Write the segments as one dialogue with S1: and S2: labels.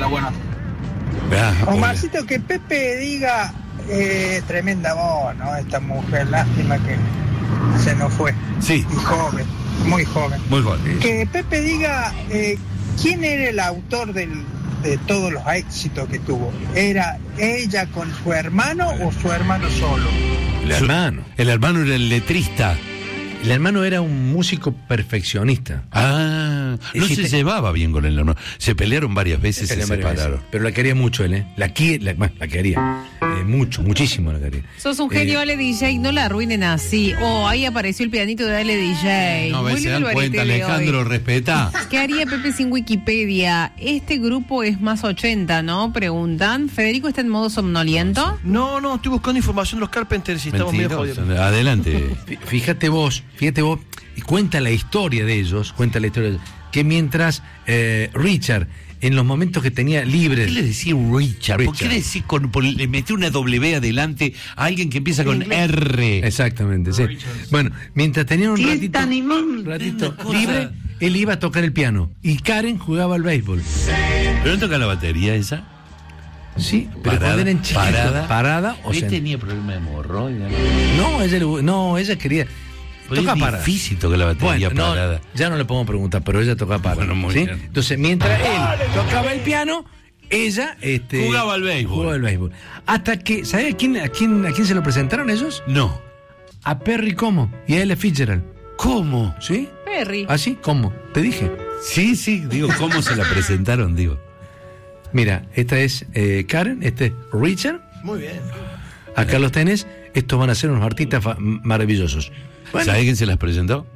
S1: Hola, bueno.
S2: Omarcito, que Pepe diga, tremenda voz, ¿no? Esta mujer, lástima que se nos fue.
S3: Sí.
S2: Y joven, muy joven.
S3: Muy joven.
S2: Que Pepe diga, ¿quién era el autor de todos los éxitos que tuvo? ¿Era ella con su hermano o su hermano solo?
S4: El hermano.
S3: El hermano era el letrista.
S4: El hermano era un músico perfeccionista.
S3: No se llevaba bien con el hermano. Se pelearon varias veces, se separaron.
S4: Pero la quería mucho él, ¿eh? La quería. Muchísimo la quería.
S5: Sos un genio, Ale DJ, no la arruinen así. Ahí apareció el pianito de Ale DJ.
S3: No, se dan cuenta, Alejandro, respetá.
S5: ¿Qué haría Pepe sin Wikipedia? Este grupo es más 80, ¿no? Preguntan. ¿Federico está en modo somnoliento?
S6: No, estoy buscando información de los Carpenters y estamos medio jodidos.
S3: Adelante.
S4: Fíjate vos, y cuenta la historia de ellos, que mientras Richard, en los momentos que tenía libres...
S3: ¿Qué le decía Richard? ¿Por qué le decía le metió una W adelante a alguien que empieza con R?
S4: Exactamente, sí. Bueno, mientras tenían un ratito libre, él iba a tocar el piano y Karen jugaba al béisbol.
S3: ¿Pero no toca la batería esa?
S4: Sí, pero cuando eran chiquitos, parada o sea,
S3: tenía problema de hemorroides?
S4: No, ella quería...
S3: Toca parada. Es difícil tocar la batería parada.
S4: Ya no le podemos preguntar, pero ella tocaba parada.
S3: Bueno, muy bien.
S4: Entonces, mientras él tocaba el piano, ella
S3: jugaba al béisbol.
S4: Hasta que, ¿sabes a quién se lo presentaron ellos?
S3: No.
S4: A Perry Como y a Ella Fitzgerald.
S3: ¿Cómo?
S4: ¿Sí?
S5: Perry.
S4: ¿Ah, sí? ¿Cómo? Te dije.
S3: Sí, digo, ¿cómo se la presentaron? Digo.
S4: Mira, esta es Karen, este es Richard.
S6: Muy bien.
S4: Acá los tenés. Estos van a ser unos artistas maravillosos.
S3: Bueno. ¿Sabe quién se las presentó?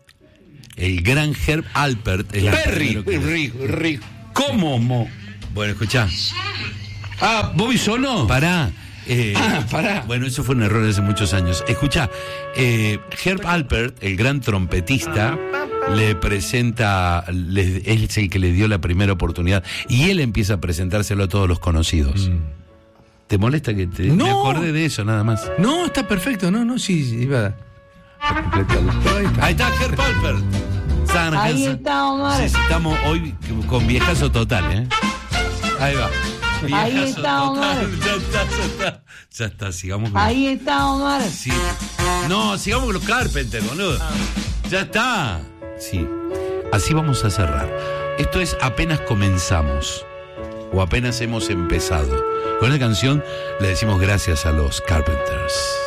S3: El gran Herb Alpert.
S4: Perry. ¿Cómo?
S3: Bueno, escuchá. ¿Bobby Solo? Pará.
S4: Pará.
S3: Bueno, eso fue un error hace muchos años. Escuchá, Herb Alpert, el gran trompetista, le presenta, él es el que le dio la primera oportunidad y él empieza a presentárselo a todos los conocidos. ¿Te molesta que te me acordé de eso nada más?
S4: No, está perfecto. No, sí, iba
S3: Ahí está Herb Alpert.
S7: Ahí está Omar.
S3: Sí, estamos hoy con viejazo total, ¿eh? Ahí va.
S7: Ahí está Omar.
S3: Ya está, sigamos con...
S7: Ahí está Omar.
S3: Sí. No, sigamos con los Carpenters, boludo. Ya está. Sí. Así vamos a cerrar. Esto es Apenas Comenzamos. O Apenas Hemos Empezado. Con esta canción le decimos gracias a los Carpenters.